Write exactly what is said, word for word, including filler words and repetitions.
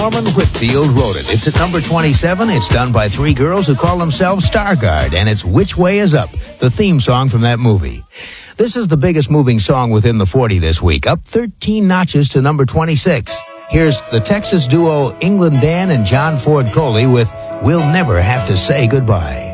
Norman Whitfield wrote it. It's at number twenty-seven. It's done by three girls who call themselves Stargard, and it's Which Way Is Up, the theme song from that movie. This is the biggest moving song within the forty this week, up thirteen notches to number twenty-six. Here's the Texas duo England Dan and John Ford Coley with We'll Never Have to Say Goodbye.